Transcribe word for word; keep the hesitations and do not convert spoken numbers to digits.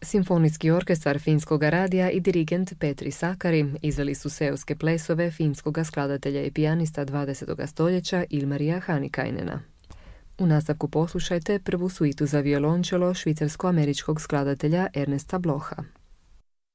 Simfonijski orkestar Finskog radija i dirigent Petri Sakari izveli su seoske plesove finskog skladatelja i pijanista dvadesetog stoljeća Ilmarija Hanikainena. U nastavku poslušajte prvu suitu za violončelo švicarsko-američkog skladatelja Ernesta Blocha.